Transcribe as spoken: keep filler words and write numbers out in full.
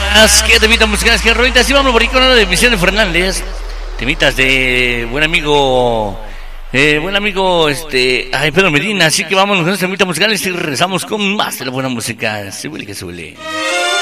más. ¿Qué temitas musicales? ¿Qué rolitas? Sí, vamos por ahí con una de Vicente Fernández. Temitas de buen amigo. Eh, buen amigo, este. Ay, Pedro Medina. Así que vámonos con estas temitas musicales y regresamos con más de la buena música. Súbele que súbele.